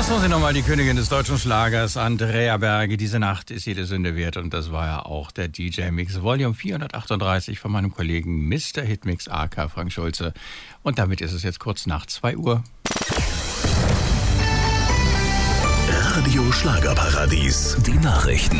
Lassen Sie nochmal die Königin des deutschen Schlagers, Andrea Berge. Diese Nacht ist jede Sünde wert und das war ja auch der DJ-Mix Volume 438 von meinem Kollegen Mr. Hitmix AK Frank Schulze. Und damit ist es jetzt kurz nach 2 Uhr. Radio Schlagerparadies, die Nachrichten.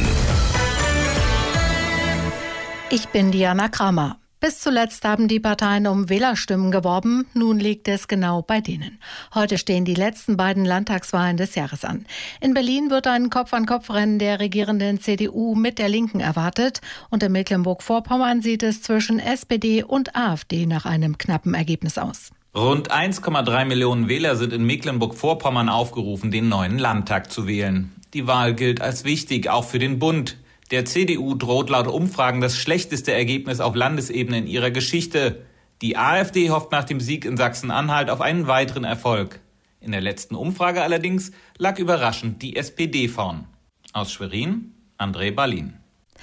Ich bin Diana Kramer. Bis zuletzt haben die Parteien um Wählerstimmen geworben. Nun liegt es genau bei denen. Heute stehen die letzten beiden Landtagswahlen des Jahres an. In Berlin wird ein Kopf-an-Kopf-Rennen der regierenden CDU mit der Linken erwartet. Und in Mecklenburg-Vorpommern sieht es zwischen SPD und AfD nach einem knappen Ergebnis aus. Rund 1,3 Millionen Wähler sind in Mecklenburg-Vorpommern aufgerufen, den neuen Landtag zu wählen. Die Wahl gilt als wichtig, auch für den Bund. Der CDU droht laut Umfragen das schlechteste Ergebnis auf Landesebene in ihrer Geschichte. Die AfD hofft nach dem Sieg in Sachsen-Anhalt auf einen weiteren Erfolg. In der letzten Umfrage allerdings lag überraschend die SPD vorn. Aus Schwerin, André Ballin.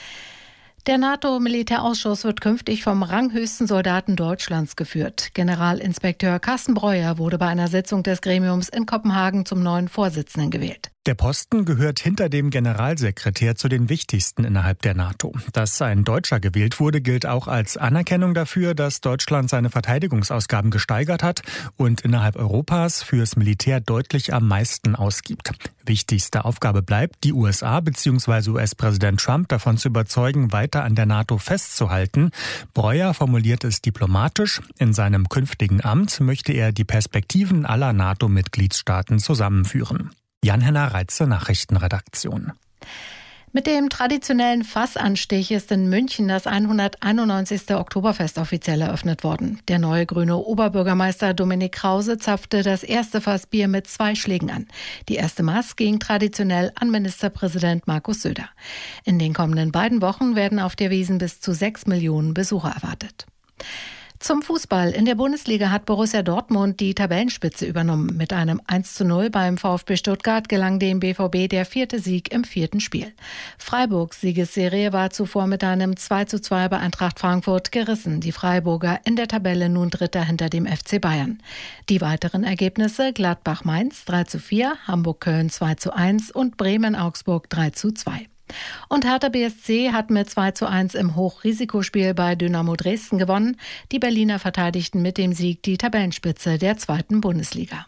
Der NATO-Militärausschuss wird künftig vom ranghöchsten Soldaten Deutschlands geführt. Generalinspekteur Carsten Breuer wurde bei einer Sitzung des Gremiums in Kopenhagen zum neuen Vorsitzenden gewählt. Der Posten gehört hinter dem Generalsekretär zu den wichtigsten innerhalb der NATO. Dass ein Deutscher gewählt wurde, gilt auch als Anerkennung dafür, dass Deutschland seine Verteidigungsausgaben gesteigert hat und innerhalb Europas fürs Militär deutlich am meisten ausgibt. Wichtigste Aufgabe bleibt, die USA bzw. US-Präsident Trump davon zu überzeugen, weiter an der NATO festzuhalten. Breuer formuliert es diplomatisch. In seinem künftigen Amt möchte er die Perspektiven aller NATO-Mitgliedstaaten zusammenführen. Jan-Henner Reitze, Nachrichtenredaktion. Mit dem traditionellen Fassanstich ist in München das 191. Oktoberfest offiziell eröffnet worden. Der neue grüne Oberbürgermeister Dominik Krause zapfte das erste Fassbier mit 2 Schlägen an. Die erste Maß ging traditionell an Ministerpräsident Markus Söder. In den kommenden beiden Wochen werden auf der Wiesn bis zu 6 Millionen Besucher erwartet. Zum Fußball. In der Bundesliga hat Borussia Dortmund die Tabellenspitze übernommen. Mit einem 1:0 beim VfB Stuttgart gelang dem BVB der 4. Sieg im 4. Spiel. Freiburgs Siegesserie war zuvor mit einem 2:2 bei Eintracht Frankfurt gerissen. Die Freiburger in der Tabelle nun Dritter hinter dem FC Bayern. Die weiteren Ergebnisse: Gladbach-Mainz 3:4, Hamburg-Köln 2:1 und Bremen-Augsburg 3:2. Und Hertha BSC hat mit 2:1 im Hochrisikospiel bei Dynamo Dresden gewonnen. Die Berliner verteidigten mit dem Sieg die Tabellenspitze der 2. Bundesliga.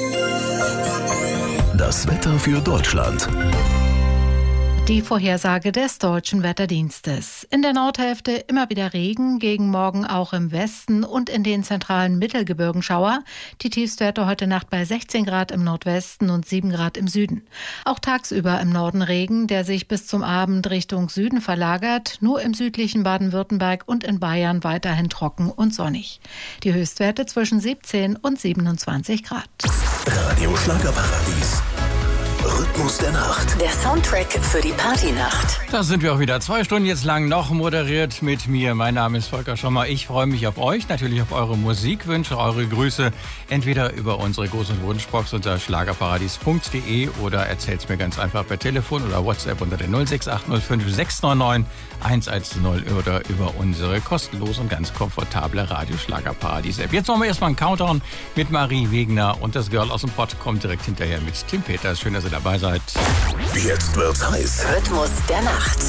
Das Wetter für Deutschland. Die Vorhersage des Deutschen Wetterdienstes. In der Nordhälfte immer wieder Regen, gegen Morgen auch im Westen und in den zentralen Mittelgebirgen Schauer. Die Tiefstwerte heute Nacht bei 16 Grad im Nordwesten und 7 Grad im Süden. Auch tagsüber im Norden Regen, der sich bis zum Abend Richtung Süden verlagert. Nur im südlichen Baden-Württemberg und in Bayern weiterhin trocken und sonnig. Die Höchstwerte zwischen 17 und 27 Grad. Radio Schlagerparadies. Rhythmus der Nacht. Der Soundtrack für die Partynacht. Da sind wir auch wieder 2 Stunden jetzt lang noch moderiert mit mir. Mein Name ist Volker Schommer. Ich freue mich auf euch, natürlich auf eure Musikwünsche, eure Grüße. Entweder über unsere Gruß- und Wunschbox unter schlagerparadies.de oder erzählt's mir ganz einfach per Telefon oder WhatsApp unter der 06805 699 110 oder über unsere kostenlose und ganz komfortable Radio Schlagerparadies-App. Jetzt machen wir erstmal einen Countdown mit Marie Wegner und das Girl aus dem Pott kommt direkt hinterher mit Tim Peters. Schön, dass ihr dabei seid. Jetzt wird's heiß. Rhythmus der Nacht.